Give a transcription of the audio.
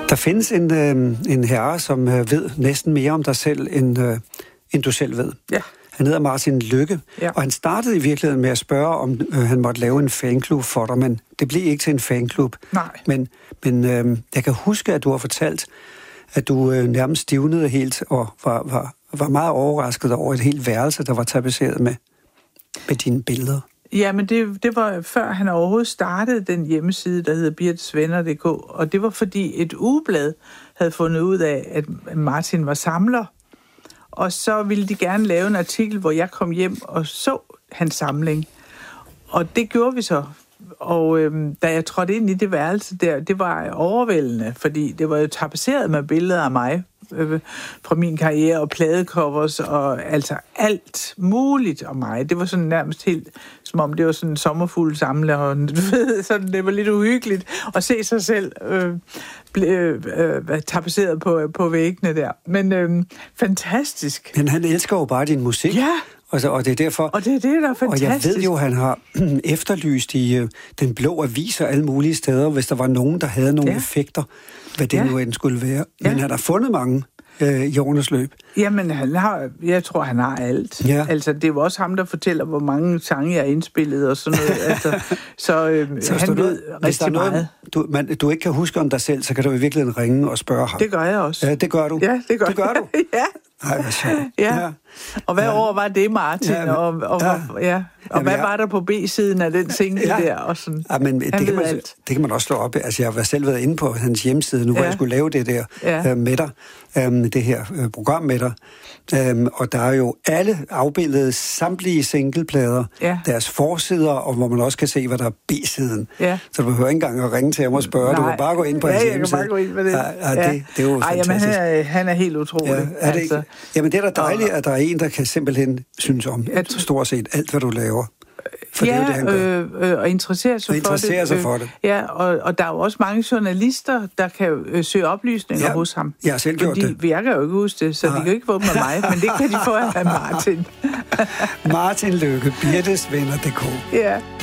Der findes en herre, som ved næsten mere om dig selv, end du selv ved. Ja. Han hedder Martin Lykke, ja. Og han startede i virkeligheden med at spørge, om han måtte lave en fanklub for dig, men det blev ikke til en fanklub. Nej. Men jeg kan huske, at du har fortalt, at du nærmest stivnede helt, og var meget overrasket over et helt værelse, der var tapetseret med dine billeder. Ja, men det var før han overhovedet startede den hjemmeside, der hedder birtesvenner.dk, og det var fordi et ugeblad havde fundet ud af, at Martin var samler, og så ville de gerne lave en artikel, hvor jeg kom hjem og så hans samling. Og det gjorde vi så. Og da jeg trådte ind i det værelse der, det var overvældende, fordi det var jo tapetseret med billeder af mig fra min karriere og pladecovers og altså alt muligt om mig. Det var sådan nærmest helt, som om det var sådan en sommerfugl samler, og du ved, sådan, det var lidt uhyggeligt at se sig selv tapetseret på væggene der. Men fantastisk. Men han elsker jo bare din musik. Ja. Og det er derfor. Og det er det, der er fantastisk. Og jeg ved jo, han har efterlyst i Den Blå Avis og alle mulige steder, hvis der var nogen, der havde nogle effekter, hvad det nu end skulle være. Men han har fundet mange i årenes løb. Jamen, jeg tror, han har alt. Ja. Altså, det er jo også ham, der fortæller, hvor mange sange jeg har indspillet og sådan noget. Altså, så han ved rigtig meget. Du ikke kan huske om dig selv, så kan du i virkeligheden ringe og spørge ham. Det gør jeg også. Ja, det gør du. Ja, det gør du. Ja. Ej, hvad sjovt. Ja. Og hvad år var det, Martin? Og hvad var der på B-siden af den single der? Og sådan. Ja, men det kan man også slå op. Altså, jeg har selv været inde på hans hjemmeside nu, hvor jeg skulle lave det der med dig. Det her program med dig. Og der er jo alle afbildede samtlige singleplader, deres forsider, og hvor man også kan se, hvad der er B-siden. Ja. Så du behøver ikke engang at ringe til ham og spørge. Du kan bare gå ind på hans hjemmeside. Jeg kan bare gå ind med det. Det er jo fantastisk. Jamen, han er helt utrolig. Ja, det ikke? Jamen, det er da dejligt, at der er en, der kan simpelthen synes om stort set alt, hvad du laver. For det er jo det, han gør. Og interesserer sig for det. Ja, og der er jo også mange journalister, der kan søge oplysninger hos ham. Jeg har selv gjort det. Fordi jeg kan jo ikke huske det, så de kan jo ikke få med mig, men det kan de få af Martin. Martin Lykke, birtesvenner.dk. Ja.